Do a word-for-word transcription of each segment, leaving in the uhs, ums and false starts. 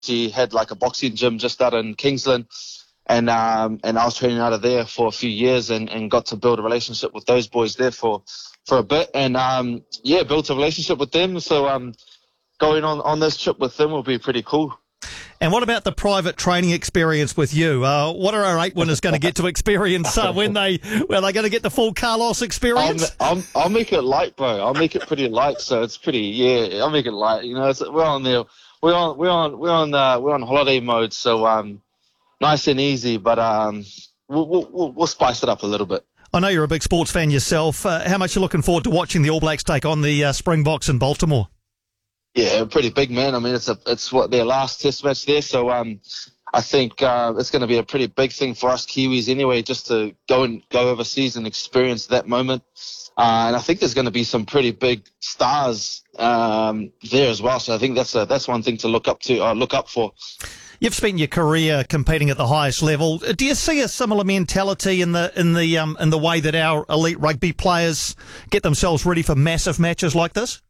He had like a boxing gym just out in Kingsland, and um, and I was training out of there for a few years, and, and got to build a relationship with those boys there for, for a bit, and um, yeah, built a relationship with them. So um, going on, on this trip with them will be pretty cool. And what about the private training experience with you? Uh, what are our eight winners going to get to experience uh, when they are they going to get the full Carlos experience? I'll, I'll, I'll make it light, bro. I'll make it pretty light, so it's pretty. Yeah, I'll make it light. You know, it's, we're on there. We're on. We're on. We're on. Uh, we're on holiday mode, so um, nice and easy. But um, we'll, we'll we'll spice it up a little bit. I know you're a big sports fan yourself. Uh, how much are you looking forward to watching the All Blacks take on the uh, Springboks in Baltimore? Yeah, pretty big, man. I mean, it's a it's what their last Test match there, so um, I think uh, it's going to be a pretty big thing for us Kiwis anyway, just to go and go overseas and experience that moment. Uh, and I think there's going to be some pretty big stars um, there as well. So I think that's a, that's one thing to look up to, uh, look up for. You've spent your career competing at the highest level. Do you see a similar mentality in the in the um, in the way that our elite rugby players get themselves ready for massive matches like this?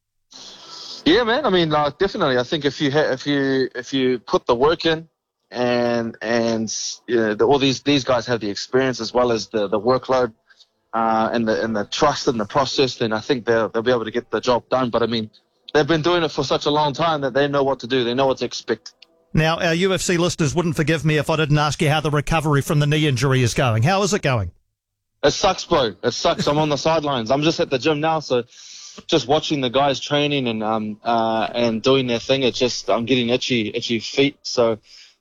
Yeah, man. I mean, uh, definitely. I think if you ha- if you if you put the work in, and and you know, the, all these these guys have the experience as well as the the workload, uh, and the and the trust in the process, then I think they'll they'll be able to get the job done. But I mean, they've been doing it for such a long time that they know what to do. They know what to expect. Now, our U F C listeners wouldn't forgive me if I didn't ask you how the recovery from the knee injury is going. How is it going? It sucks, bro. It sucks. I'm on the sidelines. I'm just at the gym now, so. Just watching the guys training and um uh and doing their thing, it's just I'm getting itchy itchy feet. So uh,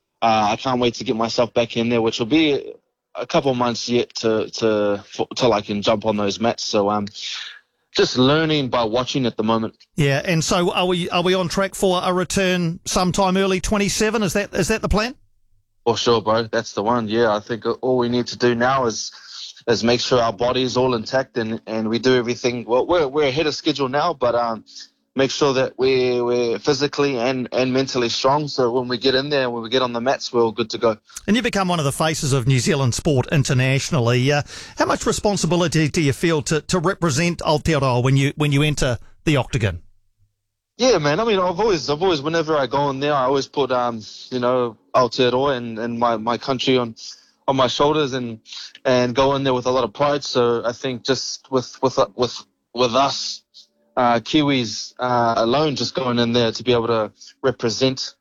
I can't wait to get myself back in there, which will be a couple months yet to to till I can jump on those mats. So um just learning by watching at the moment. Yeah, and so are we are we on track for a return sometime early twenty-seven? Is that is that the plan? For sure, bro. That's the one. Yeah, I think all we need to do now is. is make sure our body is all intact and, and we do everything. Well, we're we're ahead of schedule now, but um, make sure that we're, we're physically and, and mentally strong. So when we get in there, when we get on the mats, we're all good to go. And you become one of the faces of New Zealand sport internationally. Uh, how much responsibility do you feel to, to represent Aotearoa when you when you enter the octagon? Yeah, man. I mean, I've always, I've always, whenever I go in there, I always put, um, you know, Aotearoa and, and my, my country on. on my shoulders and and go in there with a lot of pride. So I think just with with with with us uh, Kiwis uh, alone, just going in there to be able to represent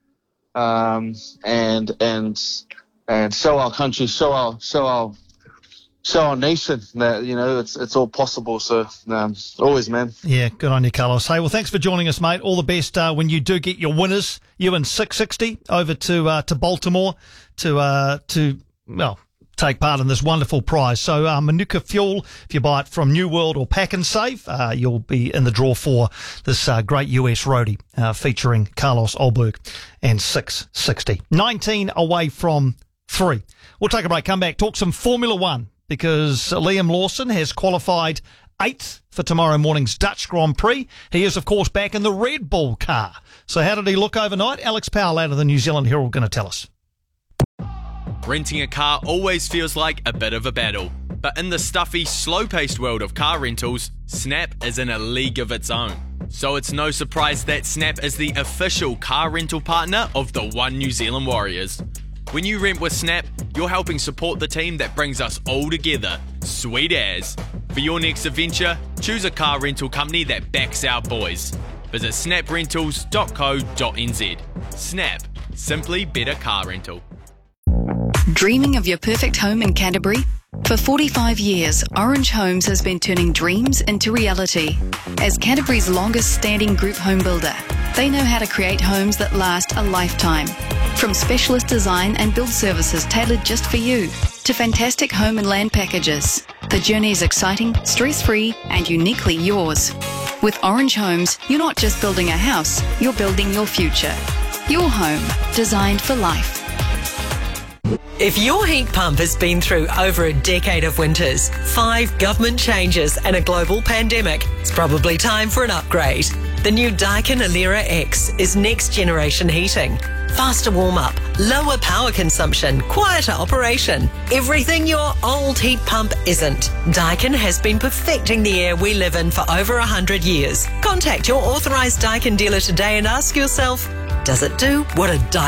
um, and and and show our country, show our show our show our nation that you know it's it's all possible. So um, always, man. Yeah, good on you, Carlos. Hey, well, thanks for joining us, mate. All the best uh, when you do get your winners, you and six sixty over to uh, to Baltimore to uh, to. Well, take part in this wonderful prize. So uh, Manuka Fuel, if you buy it from New World or Pack and Save, uh, you'll be in the draw for this uh, great U S roadie uh, featuring Carlos Ulberg and six sixty. nineteen away from three. We'll take a break, come back, talk some Formula One because Liam Lawson has qualified eighth for tomorrow morning's Dutch Grand Prix. He is, of course, back in the Red Bull car. So how did he look overnight? Alex Powell out of the New Zealand Herald going to tell us. Renting a car always feels like a bit of a battle, but in the stuffy, slow-paced world of car rentals, Snap is in a league of its own. So it's no surprise that Snap is the official car rental partner of the One New Zealand Warriors. When you rent with Snap, you're helping support the team that brings us all together. Sweet as. For your next adventure, choose a car rental company that backs our boys. Visit snap rentals dot co dot n z. Snap. Simply better car rental. Dreaming of your perfect home in Canterbury? For forty-five years, Orange Homes has been turning dreams into reality. As Canterbury's longest standing group home builder, they know how to create homes that last a lifetime. From specialist design and build services tailored just for you, to fantastic home and land packages, the journey is exciting, stress-free and uniquely yours. With Orange Homes, you're not just building a house, you're building your future. Your home, designed for life. If your heat pump has been through over a decade of winters, five government changes and a global pandemic, it's probably time for an upgrade. The new Daikin Alera X is next generation heating. Faster warm-up, lower power consumption, quieter operation. Everything your old heat pump isn't. Daikin has been perfecting the air we live in for over one hundred years. Contact your authorised Daikin dealer today and ask yourself, Does it do what a Daikin